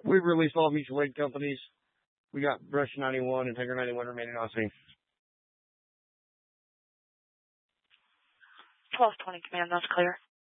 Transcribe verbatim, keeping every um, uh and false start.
We've released all mutual aid companies. We got Brush ninety-one and Tiger ninety-one remaining on scene. twelve twenty command, that's clear.